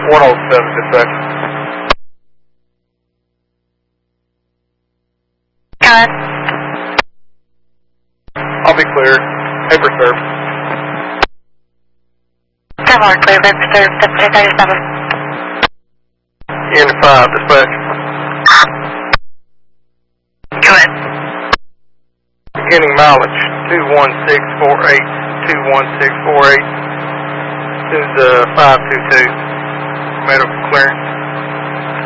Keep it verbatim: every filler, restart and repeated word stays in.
one oh seven, dispatch. Got it. I'll be cleared. Paper serve. Similar clear, paper serve, seven thirty-seven. Unit five, dispatch. Go ahead. Beginning mileage, two one six four eight, two one six four eight. This is uh, five two two. Medical clearance.